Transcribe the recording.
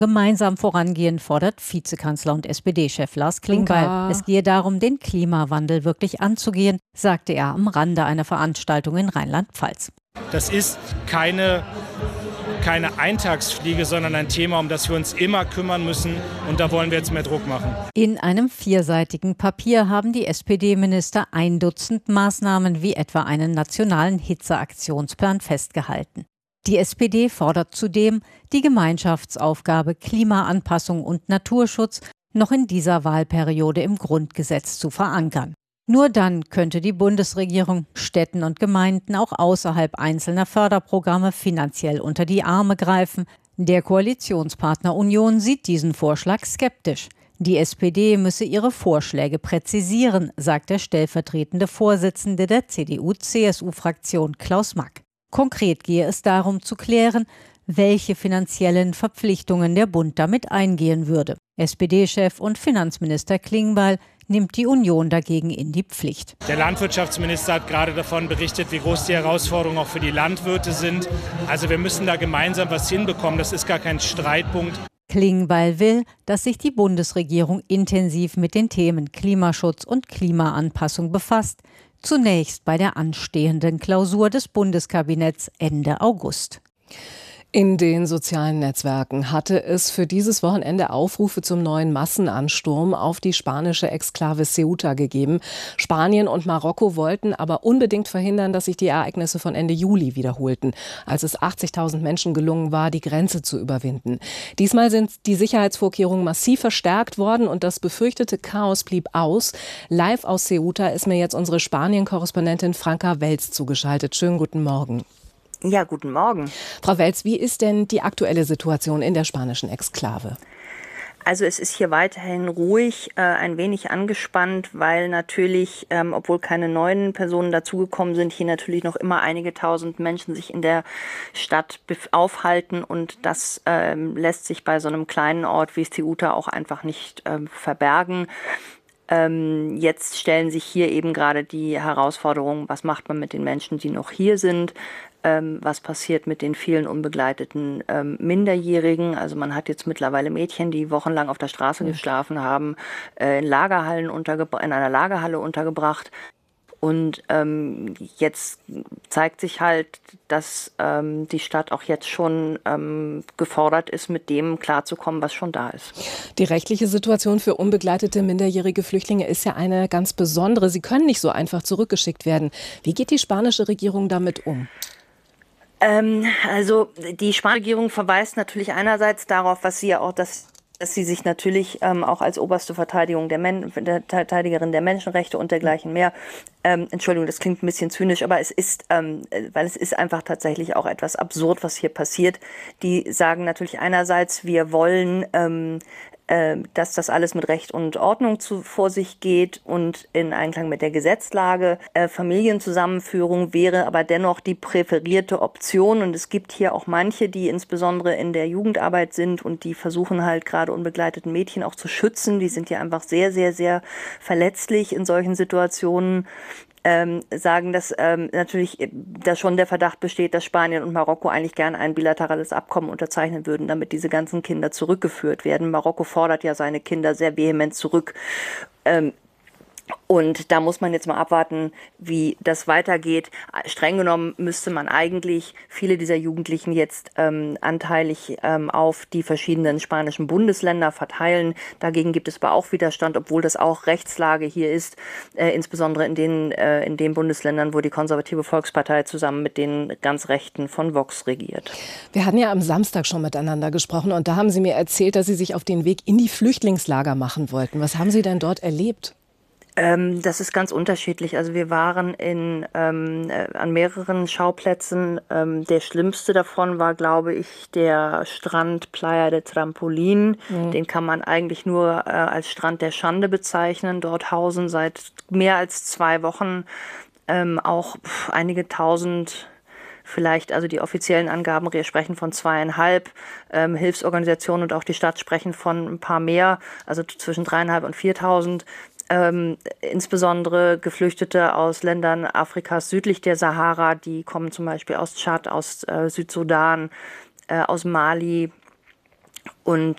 Gemeinsam vorangehen, fordert Vizekanzler und SPD-Chef Lars Klingbeil. Es gehe darum, den Klimawandel wirklich anzugehen, sagte er am Rande einer Veranstaltung in Rheinland-Pfalz. Das ist keine Eintagsfliege, sondern ein Thema, um das wir uns immer kümmern müssen. Und da wollen wir jetzt mehr Druck machen. In einem vierseitigen Papier haben die SPD-Minister 1 Dutzend Maßnahmen wie etwa einen nationalen Hitzeaktionsplan festgehalten. Die SPD fordert zudem, die Gemeinschaftsaufgabe Klimaanpassung und Naturschutz noch in dieser Wahlperiode im Grundgesetz zu verankern. Nur dann könnte die Bundesregierung Städten und Gemeinden auch außerhalb einzelner Förderprogramme finanziell unter die Arme greifen. Der Koalitionspartner Union sieht diesen Vorschlag skeptisch. Die SPD müsse ihre Vorschläge präzisieren, sagt der stellvertretende Vorsitzende der CDU-CSU-Fraktion Klaus Mack. Konkret gehe es darum zu klären, welche finanziellen Verpflichtungen der Bund damit eingehen würde. SPD-Chef und Finanzminister Klingbeil nimmt die Union dagegen in die Pflicht. Der Landwirtschaftsminister hat gerade davon berichtet, wie groß die Herausforderungen auch für die Landwirte sind. Also wir müssen da gemeinsam was hinbekommen. Das ist gar kein Streitpunkt. Klingbeil will, dass sich die Bundesregierung intensiv mit den Themen Klimaschutz und Klimaanpassung befasst. Zunächst bei der anstehenden Klausur des Bundeskabinetts Ende August. In den sozialen Netzwerken hatte es für dieses Wochenende Aufrufe zum neuen Massenansturm auf die spanische Exklave Ceuta gegeben. Spanien und Marokko wollten aber unbedingt verhindern, dass sich die Ereignisse von Ende Juli wiederholten, als es 80.000 Menschen gelungen war, die Grenze zu überwinden. Diesmal sind die Sicherheitsvorkehrungen massiv verstärkt worden und das befürchtete Chaos blieb aus. Live aus Ceuta ist mir jetzt unsere Spanien-Korrespondentin Franka Welz zugeschaltet. Schönen guten Morgen. Ja, guten Morgen. Frau Welz, wie ist denn die aktuelle Situation in der spanischen Exklave? Also es ist hier weiterhin ruhig, ein wenig angespannt, weil natürlich, obwohl keine neuen Personen dazugekommen sind, hier natürlich noch immer einige tausend Menschen sich in der Stadt aufhalten und das lässt sich bei so einem kleinen Ort wie Ceuta auch einfach nicht verbergen. Jetzt stellen sich hier eben gerade die Herausforderungen, was macht man mit den Menschen, die noch hier sind, was passiert mit den vielen unbegleiteten Minderjährigen. Also man hat jetzt mittlerweile Mädchen, die wochenlang auf der Straße geschlafen haben, in einer Lagerhalle untergebracht. Und jetzt zeigt sich halt, dass die Stadt auch jetzt schon gefordert ist, mit dem klarzukommen, was schon da ist. Die rechtliche Situation für unbegleitete minderjährige Flüchtlinge ist ja eine ganz besondere. Sie können nicht so einfach zurückgeschickt werden. Wie geht die spanische Regierung damit um? Also die spanische Regierung verweist natürlich einerseits darauf, was sie ja auch, dass sie sich natürlich auch als oberste Verteidigerin der Menschenrechte und dergleichen mehr, Entschuldigung, das klingt ein bisschen zynisch, aber es ist, weil es ist einfach tatsächlich auch etwas absurd, was hier passiert. Die sagen natürlich einerseits, wir wollen dass das alles mit Recht und Ordnung vor sich geht und in Einklang mit der Gesetzlage. Familienzusammenführung wäre aber dennoch die präferierte Option. Und es gibt hier auch manche, die insbesondere in der Jugendarbeit sind und die versuchen halt gerade unbegleiteten Mädchen auch zu schützen. Die sind ja einfach sehr, sehr, sehr verletzlich in solchen Situationen. Sagen, dass natürlich da schon der Verdacht besteht, dass Spanien und Marokko eigentlich gern ein bilaterales Abkommen unterzeichnen würden, damit diese ganzen Kinder zurückgeführt werden. Marokko fordert ja seine Kinder sehr vehement zurück. Und da muss man jetzt mal abwarten, wie das weitergeht. Streng genommen müsste man eigentlich viele dieser Jugendlichen jetzt anteilig auf die verschiedenen spanischen Bundesländer verteilen. Dagegen gibt es aber auch Widerstand, obwohl das auch Rechtslage hier ist, insbesondere in den Bundesländern, wo die konservative Volkspartei zusammen mit den ganz Rechten von Vox regiert. Wir hatten ja am Samstag schon miteinander gesprochen und da haben Sie mir erzählt, dass Sie sich auf den Weg in die Flüchtlingslager machen wollten. Was haben Sie denn dort erlebt? Das ist ganz unterschiedlich. Also wir waren an mehreren Schauplätzen. Der schlimmste davon war, glaube ich, der Strand Playa de Trampolín. Den kann man eigentlich nur als Strand der Schande bezeichnen. Dort hausen seit mehr als 2 Wochen auch einige tausend. Vielleicht, also die offiziellen Angaben sprechen von 2,5 Hilfsorganisationen und auch die Stadt sprechen von ein paar mehr, also zwischen 3.500 und 4.000. Insbesondere Geflüchtete aus Ländern Afrikas südlich der Sahara, die kommen zum Beispiel aus Tschad, aus Südsudan, aus Mali. Und